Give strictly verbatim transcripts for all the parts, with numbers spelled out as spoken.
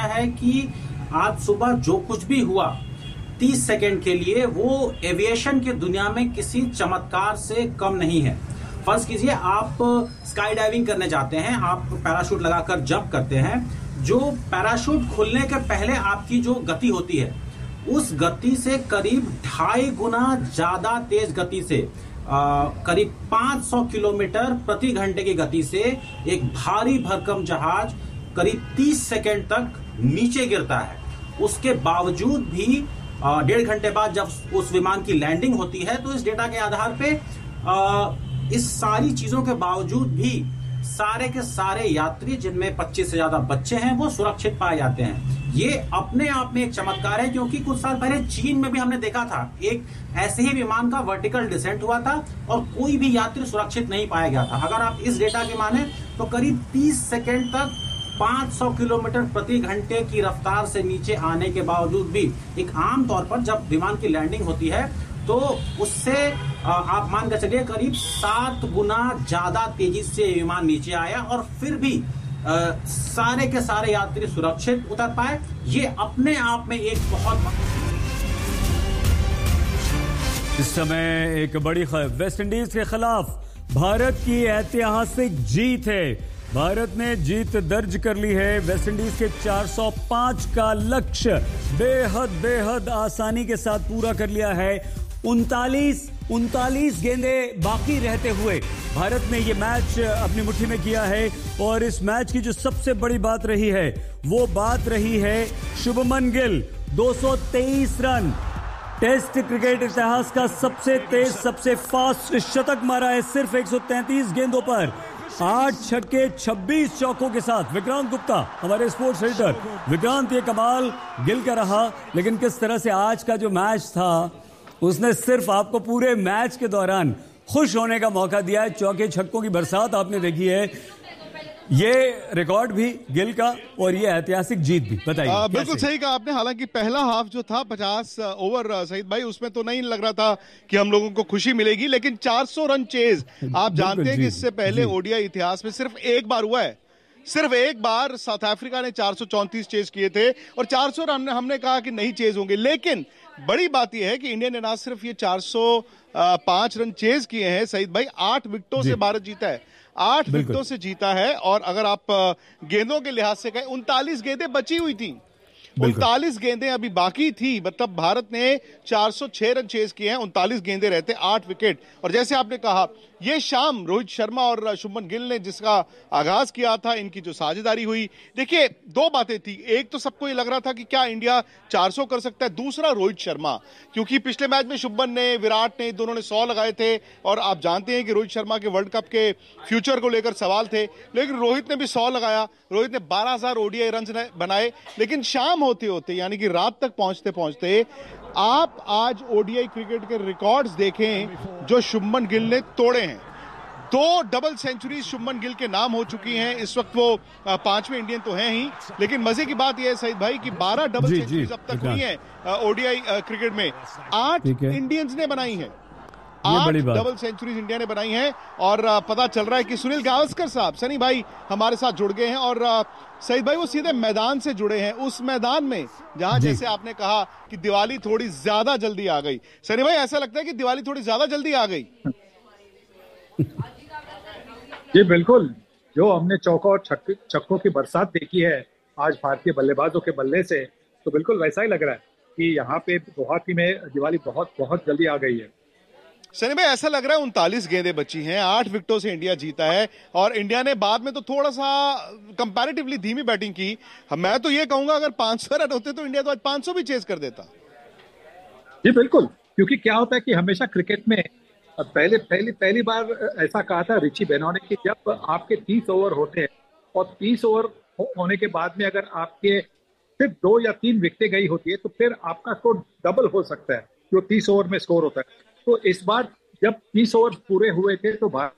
है कि आज सुबह जो कुछ भी हुआ तीस सेकंड के लिए, वो एविएशन की दुनिया में किसी चमत्कार से कम नहीं है। फर्ज कीजिए आप स्काई डाइविंग करने जाते हैं, आप पैराशूट लगाकर जंप करते हैं, जो पैराशूट खुलने के पहले आपकी जो गति होती है उस गति से करीब ढाई गुना ज्यादा तेज गति से आ, करीब पाँच सौ किलोमीटर प्रति घंटे की गति से एक भारी भरकम जहाज करीब तीस सेकंड तक नीचे गिरता है। उसके बावजूद भी डेढ़ घंटे बाद जब उस विमान की लैंडिंग होती है तो इस डेटा के आधार पे आ, इस सारी चीजों के बावजूद भी सारे के सारे यात्री, जिनमें पच्चीस से ज्यादा बच्चे हैं, वो सुरक्षित पाए जाते हैं। ये अपने आप में एक चमत्कार है, क्योंकि कुछ साल पहले चीन में भी हमने देखा था एक ऐसे ही विमान का वर्टिकल डिसेंट हुआ था और कोई भी यात्री सुरक्षित नहीं पाया गया था। अगर आप इस डेटा के माने तो करीब तीस सेकंड तक पाँच सौ किलोमीटर प्रति घंटे की रफ्तार से नीचे आने के बावजूद भी एक आम तौर पर जब विमान की लैंडिंग होती है तो उससे आप मान कर चलिए करीब सात गुना ज्यादा तेजी से विमान नीचे आया और फिर भी आ, सारे के सारे यात्री सुरक्षित उतर पाए। ये अपने आप में एक बहुत इस समय एक बड़ी खबर, वेस्ट इंडीज के खिलाफ भारत की ऐतिहासिक जीत है। भारत ने जीत दर्ज कर ली है। वेस्ट इंडीज के चार सौ पाँच का लक्ष्य बेहद बेहद आसानी के साथ पूरा कर लिया है। उनतालीस उनतालीस गेंदें बाकी रहते हुए भारत ने यह मैच अपनी मुट्ठी में किया है। और इस मैच की जो सबसे बड़ी बात रही है वो बात रही है शुभमन गिल, दो सौ तेईस रन, टेस्ट क्रिकेट इतिहास का सबसे तेज सबसे फास्ट शतक मारा है सिर्फ एक सौ तैंतीस गेंदों पर, आठ छक्के छब्बीस चौकों के साथ। विक्रांत गुप्ता हमारे स्पोर्ट्स एडिटर, विक्रांत ये कमाल गिल का रहा, लेकिन किस तरह से आज का जो मैच था उसने सिर्फ आपको पूरे मैच के दौरान खुश होने का मौका दिया है। चौके छक्कों की बरसात आपने देखी है, ये रिकॉर्ड भी गिल का और ये ऐतिहासिक जीत भी। बताइए। बिल्कुल सही कहा आपने। हालांकि पहला हाफ जो था पचास ओवर सईद भाई, उसमें तो नहीं लग रहा था कि हम लोगों को खुशी मिलेगी, लेकिन चार सौ रन चेज आप जानते हैं कि इससे पहले ओडीआई इतिहास में सिर्फ एक बार हुआ है। सिर्फ एक बार साउथ अफ्रीका ने चार सौ चौंतीस चेज किए थे और चार सौ रन हमने कहा कि नहीं चेज होंगे, लेकिन बड़ी बात यह है कि इंडिया ने ना सिर्फ ये चार सौ पांच रन चेज किए हैं सईद भाई, आठ विकेटों से भारत जीता है, आठ विकेटों से जीता है। और अगर आप गेंदों के लिहाज से कहें, उनतालीस गेंदें बची हुई थी, उनतालीस गेंदें अभी बाकी थी, मतलब भारत ने चार सौ छह रन चेज किए हैं, उनतालीस गेंदें रहते, आठ विकेट। और जैसे आपने कहा ये शाम रोहित शर्मा और शुभमन गिल ने जिसका आगाज किया था, इनकी जो साझेदारी हुई, देखिए दो बातें थी। एक तो सबको ये लग रहा था कि क्या इंडिया चार सौ कर सकता है, दूसरा रोहित शर्मा, क्योंकि पिछले मैच में शुभमन ने, विराट ने, दोनों ने सौ लगाए थे और आप जानते हैं कि रोहित शर्मा के वर्ल्ड कप के फ्यूचर को लेकर सवाल थे, लेकिन रोहित ने भी सौ लगाया, रोहित ने बारह हजार ओडीआई रन बनाए। लेकिन शाम होते होते यानी कि रात तक पहुंचते पहुंचते आप आज ओडीआई क्रिकेट के रिकॉर्ड्स देखें जो शुभमन गिल ने तोड़े हैं। दो डबल सेंचुरी शुभमन गिल के नाम हो चुकी हैं। इस वक्त वो पांचवें इंडियन तो हैं ही, लेकिन मजे की बात यह है सईद भाई कि बारह डबल सेंचुरीज अब तक हुई हैं ओडीआई क्रिकेट में, आठ इंडियंस ने बनाई हैं, आठ डबल सेंचुरीज इंडिया ने बनाई हैं। और पता चल रहा है कि सुनील गावस्कर साहब, सनी भाई हमारे साथ जुड़ गए हैं और सईद भाई वो सीधे मैदान से जुड़े हैं, उस मैदान में जहां जैसे आपने कहा कि दिवाली थोड़ी ज्यादा जल्दी आ गई। सनी भाई ऐसा लगता है कि दिवाली थोड़ी ज्यादा जल्दी आ गई? जी बिल्कुल, जो हमने चौकों और छक्कों की बरसात देखी है आज भारतीय बल्लेबाजों के बल्ले से, तो बिल्कुल वैसा ही लग रहा है कि यहाँ पे गुवाहाटी में दिवाली बहुत बहुत जल्दी आ गई है। सनी भाई ऐसा लग रहा है उनतालीस गेंदें बची हैं, आठ विकेटों से इंडिया जीता है और इंडिया ने बाद में तो थोड़ा सा कंपैरेटिवली धीमी बैटिंग की। मैं तो ये कहूंगा अगर पांच सौ रन होते तो इंडिया तो आज पांच सौ भी चेज कर देता। जी बिल्कुल, क्योंकि क्या होता है कि हमेशा क्रिकेट में पहले पहली पहली बार ऐसा कहा था रिची बेनॉ ने कि जब आपके तीस ओवर होते हैं और तीस ओवर होने के बाद में अगर आपके सिर्फ दो या तीन विकेटें गई होती है तो फिर आपका स्कोर डबल हो सकता है जो तीस ओवर में स्कोर होता है। तो इस बार जब तीस ओवर पूरे हुए थे तो भारत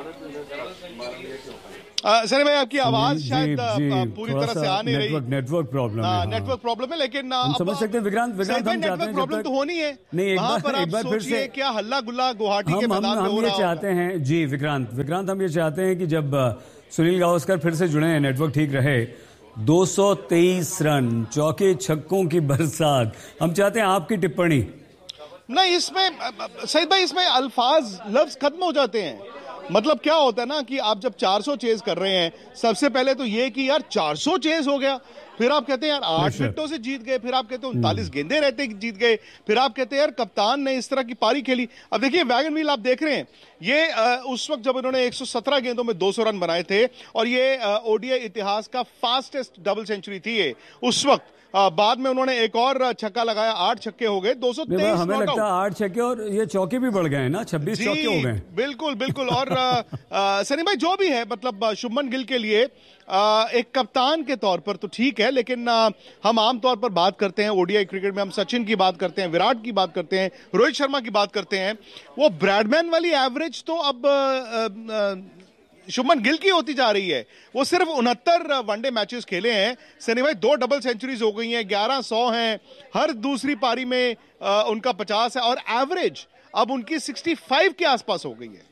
सनी भाई आपकी आवाज शायद पूरी तरह से आ नहीं रही, नेटवर्क प्रॉब्लम है, नेटवर्क प्रॉब्लम है, लेकिन हम समझ सकते हैं विक्रांत विक्रांत हम चाहते हैं प्रॉब्लम तो होनी है। नहीं, एक बार एक बार फिर से क्या हल्ला गुल्ला गुवाहाटी के मैदान में हो रहा है। हम ये चाहते हैं जी विक्रांत विक्रांत हम ये चाहते हैं कि जब सुनील गावस्कर फिर से जुड़े हैं, नेटवर्क ठीक रहे, दो सौ तेईस रन, चौके छक्कों की बरसात, हम चाहते हैं आपकी टिप्पणी। नहीं, इसमें सईद भाई इसमें अल्फाज लफ्ज खत्म हो जाते हैं। मतलब क्या होता है ना कि आप जब चार सौ चेज कर रहे हैं, सबसे पहले तो ये कि यार चार सौ चेज हो गया, फिर आप कहते हैं यार आठ विकेटों से जीत गए, फिर आप कहते हैं उनतालीस गेंदे रहते जीत गए, फिर आप कहते हैं यार कप्तान ने इस तरह की पारी खेली। अब देखिए वैगन व्हील आप देख रहे हैं, ये आ, उस वक्त जब इन्होंने एक सौ सत्रह गेंदों में दो सौ रन बनाए थे और ये ओडीआई इतिहास का फास्टेस्ट डबल सेंचुरी थी ये उस वक्त। आ, बाद में उन्होंने एक और छक्का लगाया, आठ छक्के हो गए, दो सौ तेईस। हमें लगता है आठ छक्के और ये चौके भी बढ़ गए हैं ना, छब्बीस चौके हो गए। बिल्कुल बिल्कुल। और सनी भाई जो भी है, मतलब शुभमन गिल के लिए आ, एक कप्तान के तौर पर तो ठीक है, लेकिन आ, हम आमतौर पर बात करते हैं ओडीआई क्रिकेट में, हम सचिन की बात करते हैं, विराट की बात करते हैं, रोहित शर्मा की बात करते हैं, वो ब्रैडमैन वाली एवरेज तो अब आ, आ, शुभमन गिल की होती जा रही है। वो सिर्फ उनहत्तर वनडे मैचेस खेले हैं सनी भाई, दो डबल सेंचुरीज हो गई हैं, ग्यारह सौ हैं, हर दूसरी पारी में आ, उनका पचास है और एवरेज अब उनकी पैंसठ के आसपास हो गई है।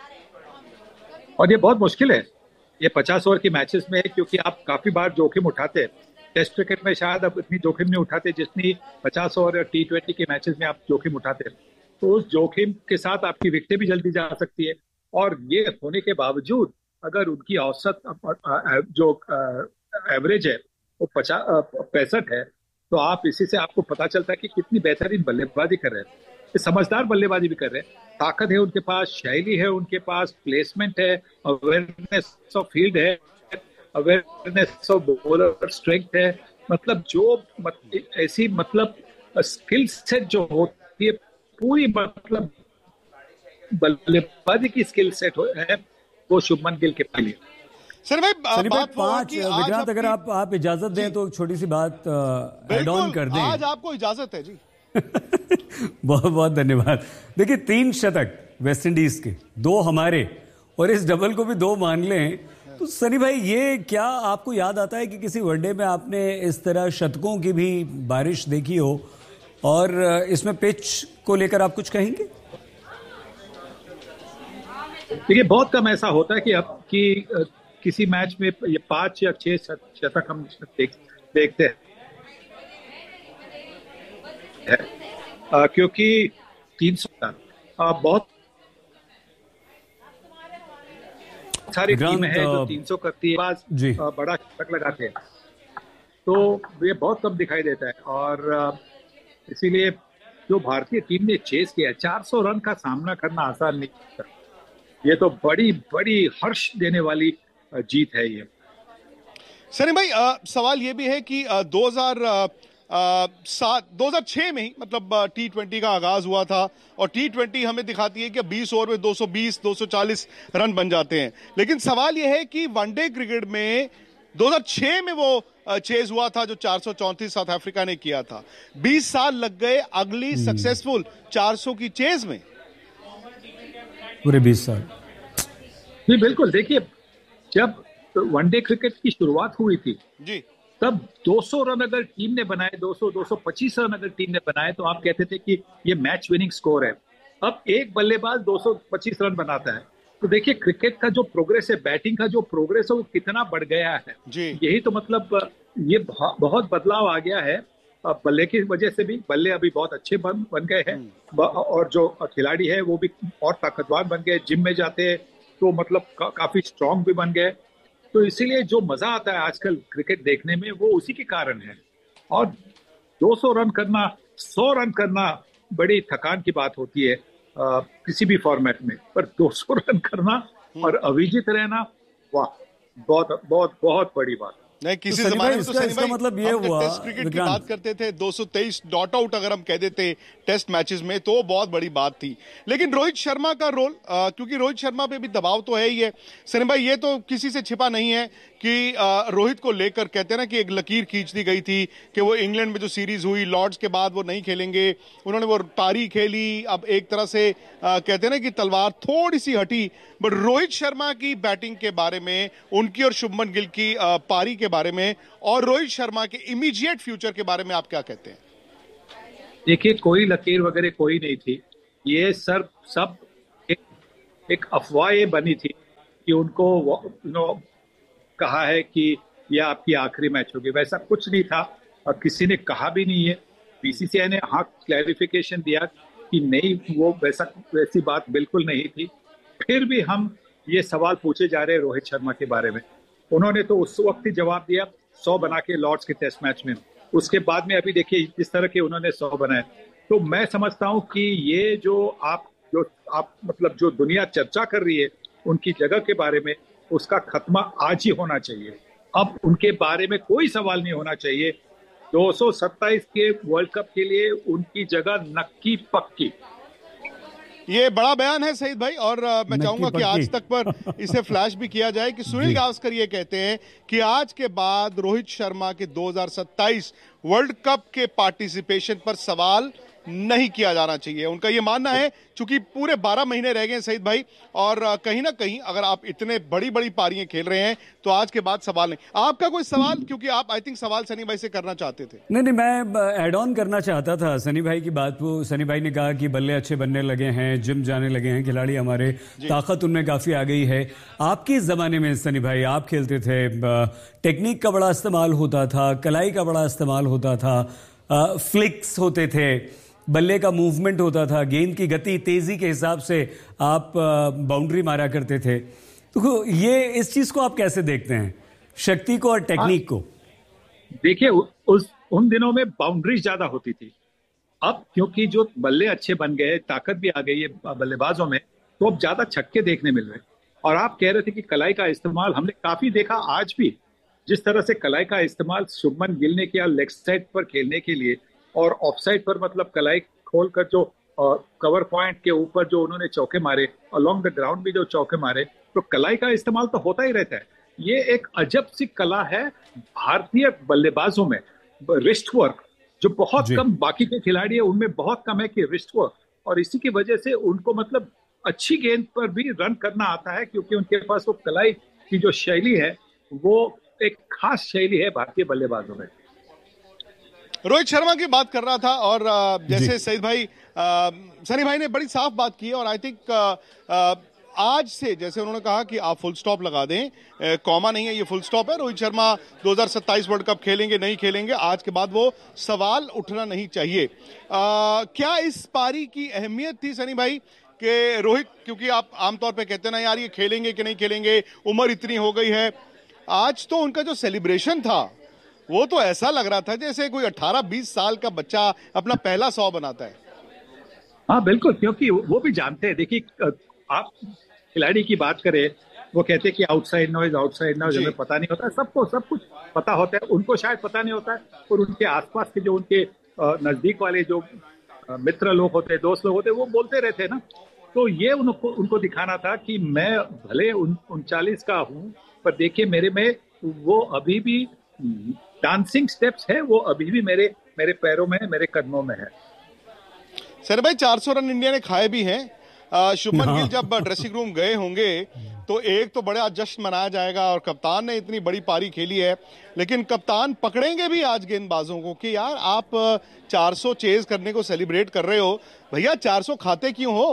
और ये बहुत मुश्किल है ये पचास ओवर की मैचेस में, क्योंकि आप काफी बार जोखिम उठाते हैं। टेस्ट क्रिकेट में शायद अब इतनी जोखिम नहीं उठाते जितनी पचास ओवर टी ट्वेंटी के मैचेस में आप जोखिम उठाते हैं। तो उस जोखिम के साथ आपकी विकेटें भी जल्दी जा सकती है, और ये होने के बावजूद अगर उनकी औसत जो एवरेज है वो पचास पैंसठ है, तो आप इसी से आपको पता चलता है कि कितनी बेहतरीन बल्लेबाजी कर रहे हैं, समझदार बल्लेबाजी भी कर रहे हैं। ताकत है उनके पास, शैली है उनके पास, प्लेसमेंट है, अवेयरनेस ऑफ फील्ड है, अवेयरनेस ऑफ बॉलर स्ट्रेंथ है, मतलब जो मत, ऐसी मतलब स्किल सेट जो होती है पूरी, मतलब बल्लेबाजी की स्किल सेट है वो शुभमन गिल के लिए। सर भाई, सनी भाई पांच विक्रांत अगर आप आप इजाजत दें तो छोटी सी बात ऐड ऑन कर दें। आज आपको इजाजत है जी। बहुत बहुत धन्यवाद। देखिए तीन शतक वेस्टइंडीज के, दो हमारे, और इस डबल को भी दो मान लें तो सनी भाई ये क्या आपको याद आता है कि किसी वनडे में आपने इस तरह शतकों की भी बारिश देखी हो? और इसमें पिच को लेकर आप कुछ कहेंगे? देखिए बहुत कम ऐसा होता है कि अब कि किसी मैच में ये पांच या छह शतक हम देख, देखते हैं, आ, क्योंकि तीन सौ बहुत सारी टीमें हैं जो तीन सौ करती है, आ, बड़ा शतक लगाते हैं, तो ये बहुत कम दिखाई देता है। और इसीलिए जो भारतीय टीम ने चेस किया, चार सौ रन का सामना करना आसान नहीं था। ये तो बड़ी बड़ी हर्ष देने वाली जीत है ये। सनी भाई आ, सवाल ये भी है कि दो हजार सात दो हजार छह में ही मतलब टी ट्वेंटी का आगाज हुआ था, और टी ट्वेंटी हमें दिखाती है कि बीस ओवर में दो सौ बीस दो सौ चालीस रन बन जाते हैं। लेकिन सवाल यह है कि वनडे क्रिकेट में दो हजार छह में वो चेज हुआ था जो चार सौ चौंतीस साउथ अफ्रीका ने किया था, बीस साल लग गए अगली सक्सेसफुल चार सौ की चेज में, पूरे बीस साल। जी बिल्कुल। देखिए जब वनडे क्रिकेट की शुरुआत हुई थी जी, तब दो सौ रन अगर टीम ने बनाए, दो सौ दो सौ पच्चीस रन अगर टीम ने बनाए, तो आप कहते थे कि ये मैच विनिंग स्कोर है। अब एक बल्लेबाज दो सौ पच्चीस रन बनाता है, तो देखिए क्रिकेट का जो प्रोग्रेस है, बैटिंग का जो प्रोग्रेस है वो कितना बढ़ गया है जी। यही तो मतलब ये बहुत बदलाव आ गया है बल्ले की वजह से भी। बल्ले अभी बहुत अच्छे बन बन गए हैं, और जो खिलाड़ी है वो भी और ताकतवर बन गए, जिम में जाते हैं तो मतलब का, काफी स्ट्रांग भी बन गए। तो इसीलिए जो मजा आता है आजकल क्रिकेट देखने में वो उसी के कारण है। और दो सौ रन करना, सौ रन करना बड़ी थकान की बात होती है आ, किसी भी फॉर्मेट में, पर दो सौ रन करना और अविजित रहना, वाह, बहुत बहुत बहुत बड़ी बात। नहीं, किसी तो जमाने में तो इसका, सनी इसका भाई मतलब ये हम हुआ टेस्ट क्रिकेट की बात करते थे, दो सौ तेईस डॉट आउट अगर हम कह देते टेस्ट मैचेस में तो बहुत बड़ी बात थी। लेकिन रोहित शर्मा का रोल, क्योंकि रोहित शर्मा पे भी दबाव तो है ही है सनी भाई, ये तो किसी से छिपा नहीं है कि आ, रोहित को लेकर कहते हैं ना कि एक लकीर खींच दी गई थी कि वो इंग्लैंड में जो सीरीज हुई लॉर्ड्स के बाद वो नहीं खेलेंगे, उन्होंने वो पारी खेली। अब एक तरह से आ, कहते हैं ना कि तलवार थोड़ी सी हटी, बट रोहित शर्मा की बैटिंग के बारे में, उनकी और शुभमन गिल की आ, पारी के बारे में और रोहित शर्मा के इमीडिएट फ्यूचर के बारे में आप क्या कहते हैं? देखिए, कोई लकीर वगैरह कोई नहीं थी, ये सर सब एक, एक अफवाह बनी थी कि उनको यू नो कहा है कि यह आपकी आखिरी मैच होगी। वैसा कुछ नहीं था और किसी ने कहा भी नहीं है। बीसीसीआई ने हाँ क्लैरिफिकेशन दिया कि नहीं, वो वैसा वैसी बात बिल्कुल नहीं थी। फिर भी हम ये सवाल पूछे जा रहे हैं रोहित शर्मा के बारे में। उन्होंने तो उस वक्त ही जवाब दिया सौ बना के लॉर्ड्स के टेस्ट मैच में। उसके बाद में अभी देखिए जिस तरह के उन्होंने सौ बनाए, तो मैं समझता हूं कि ये जो आप जो आप मतलब जो दुनिया चर्चा कर रही है उनकी जगह के बारे में, उसका खत्मा आज ही होना चाहिए। अब उनके बारे में कोई सवाल नहीं होना चाहिए। दो सौ सत्ताईस के वर्ल्ड कप के लिए उनकी जगह नक्की पक्की। ये बड़ा बयान है सईद भाई, और मैं चाहूंगा कि आज तक पर इसे फ्लैश भी किया जाए कि सुनील गावस्कर ये कहते हैं कि आज के बाद रोहित शर्मा के दो हज़ार सत्ताईस वर्ल्ड कप के पार्टिसिपेशन पर सवाल नहीं किया जाना चाहिए। उनका ये मानना है, चूंकि पूरे बारह महीने रह गए सईद भाई, और कहीं ना कहीं अगर आप इतने बड़ी बड़ी पारियां खेल रहे हैं तो आज के बाद सवाल नहीं। आपका कोई सवाल, क्योंकि आप आई थिंक सवाल सनी भाई से करना चाहते थे। नहीं नहीं, मैं ऐड ऑन करना चाहता था सनी भाई की बात को। सनी भाई ने कहा कि बल्ले अच्छे बनने लगे हैं, जिम जाने लगे हैं खिलाड़ी हमारे, ताकत उनमें काफी आ गई है। आपके जमाने में सनी भाई आप खेलते थे, टेक्निक का बड़ा इस्तेमाल होता था, कलाई का बड़ा इस्तेमाल होता था, फ्लिक्स होते थे, बल्ले का मूवमेंट होता था, गेंद की गति तेजी के हिसाब से आप बाउंड्री मारा करते थे। तो ये इस चीज को आप कैसे देखते हैं, शक्ति को और टेक्निक को? देखिए, उस उन दिनों में बाउंड्रीज ज्यादा होती थी। अब क्योंकि जो बल्ले अच्छे बन गए, ताकत भी आ गई है बल्लेबाजों में, तो अब ज्यादा छक्के देखने मिल रहे। और आप कह रहे थे कि कलाई का इस्तेमाल हमने काफी देखा। आज भी जिस तरह से कलाई का इस्तेमाल शुभमन गिल ने किया लेग साइड पर खेलने के लिए, और ऑफ साइड पर मतलब कलाई खोलकर जो कवर पॉइंट के ऊपर जो उन्होंने चौके मारे, अलोंग द ग्राउंड भी जो चौके मारे, तो कलाई का इस्तेमाल तो होता ही रहता है। ये एक अजब सी कला है भारतीय बल्लेबाजों में, रिस्ट वर्क, जो बहुत कम बाकी के खिलाड़ी है उनमें बहुत कम है कि रिस्ट वर्क। और इसी की वजह से उनको मतलब अच्छी गेंद पर भी रन करना आता है, क्योंकि उनके पास वो कलाई की जो शैली है वो एक खास शैली है भारतीय बल्लेबाजों में। रोहित शर्मा की बात कर रहा था, और जैसे सईद भाई सनी भाई ने बड़ी साफ बात की है, और आई थिंक आज से जैसे उन्होंने कहा कि आप फुल स्टॉप लगा दें, कॉमा नहीं है, ये फुल स्टॉप है। रोहित शर्मा दो हज़ार सत्ताईस वर्ल्ड कप खेलेंगे नहीं खेलेंगे, आज के बाद वो सवाल उठना नहीं चाहिए। आ, क्या इस पारी की अहमियत थी सनी भाई कि रोहित, क्योंकि आप आमतौर पे कहते हैं ना यार ये खेलेंगे कि नहीं खेलेंगे, उम्र इतनी हो गई है। आज तो उनका जो सेलिब्रेशन था वो तो ऐसा लग रहा था जैसे कोई अठारह बीस साल का बच्चा अपना पहला सौ बनाता है। हाँ बिल्कुल, क्योंकि वो भी जानते हैं। देखिए, आप खिलाड़ी की बात करें, वो कहते हैं कि आउटसाइड नॉइज आउटसाइड नॉइज हमें पता नहीं होता। सबको सब कुछ पता होता है, उनको शायद पता नहीं होता है। और उनके आसपास के जो उनके नजदीक वाले जो मित्र लोग होते हैं, दोस्त लोग होते हैं, वो बोलते रहते हैं ना। तो ये उनको उनको दिखाना था कि मैं भले उनचालीस का हूँ, पर देखिए मेरे में वो अभी भी डांसिंग स्टेप्स है, वो अभी भी मेरे मेरे पैरों में है, मेरे कदमों में है। सर भाई, चार सौ रन इंडिया ने खाए भी हैं। शुभमन गिल जब ड्रेसिंग रूम गए होंगे तो एक तो बड़ा जश्न मनाया जाएगा, और कप्तान ने इतनी बड़ी पारी खेली है, लेकिन कप्तान पकड़ेंगे भी आज गेंदबाजों को कि यार आप चार सौ चेज करने को सेलिब्रेट कर रहे हो, भैया चार सौ खाते क्यों हो?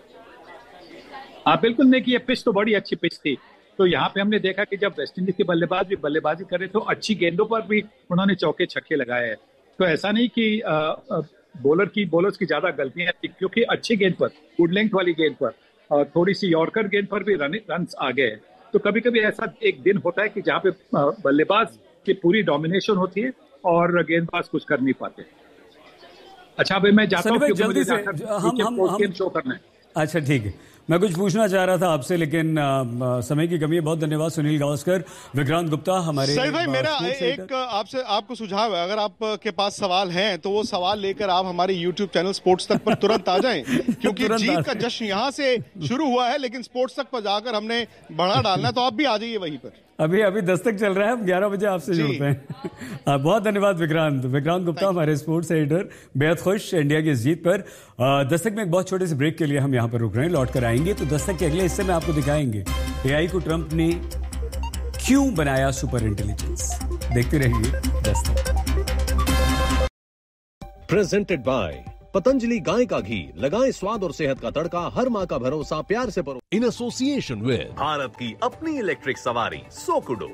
हाँ बिल्कुल, नहीं कि ये पिच तो बड़ी अच्छी पिच थी। तो यहाँ पे हमने देखा कि जब वेस्टइंडीज के बल्लेबाज भी बल्लेबाजी करे तो अच्छी गेंदों पर भी उन्होंने चौके छक्के लगाए हैं। तो ऐसा नहीं कि आ, आ, बॉलर की बॉलर्स की ज्यादा गलतियां थी, क्योंकि अच्छी गेंद पर, गुड लेंथ वाली गेंद पर, आ, थोड़ी सी यॉर्कर गेंद पर भी रन रन आ गए। तो कभी कभी ऐसा एक दिन होता है कि जहाँ पे बल्लेबाज की पूरी डोमिनेशन होती है और गेंदबाज कुछ कर नहीं पाते। अच्छा भाई, मैं जाता हूँ क्योंकि मुझे जाकर शो करना है। अच्छा ठीक है, मैं कुछ पूछना चाह रहा था आपसे, लेकिन आ, समय की कमी है। बहुत धन्यवाद सुनील गावस्कर, विक्रांत गुप्ता हमारे। सही भाई, मेरा एक आपसे आपको सुझाव है, अगर आपके पास सवाल हैं तो वो सवाल लेकर आप हमारे यूट्यूब चैनल स्पोर्ट्स तक पर तुरंत आ जाएं, क्योंकि जीत का जश्न यहाँ से शुरू हुआ है, लेकिन स्पोर्ट्स तक पर जाकर हमने बढ़ा डालना है, तो आप भी आ जाइए वहीं पर। अभी अभी दस्तक चल रहा है, हम ग्यारह बजे आपसे जुड़ते हैं। बहुत धन्यवाद विक्रांत विक्रांत गुप्ता, हमारे स्पोर्ट्स एडिटर। बेहद खुश इंडिया की इस जीत पर। दस्तक में एक बहुत छोटे से ब्रेक के लिए हम यहाँ पर रुक रहे हैं, लौट कर आएंगे तो दस्तक के अगले हिस्से में आपको दिखाएंगे एआई को ट्रंप ने क्यों बनाया सुपर इंटेलिजेंस। देखते रहिए दस्तक। प्रेजेंटेड बाय पतंजलि गाय का घी, लगाएं स्वाद और सेहत का तड़का, हर माँ का भरोसा प्यार से परो। इन एसोसिएशन विद भारत की अपनी इलेक्ट्रिक सवारी सोकुडो।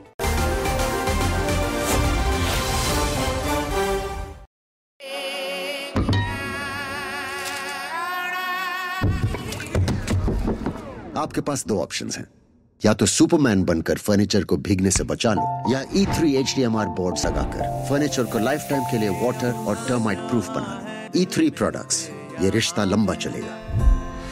आपके पास दो ऑप्शंस हैं, या तो सुपरमैन बनकर फर्नीचर को भीगने से बचा लो, या ई three H D M R board लगाकर फर्नीचर को लाइफ टाइम के लिए वाटर और टर्माइट प्रूफ बना लो। ई थ्री प्रोडक्ट्स, ये रिश्ता लंबा चलेगा।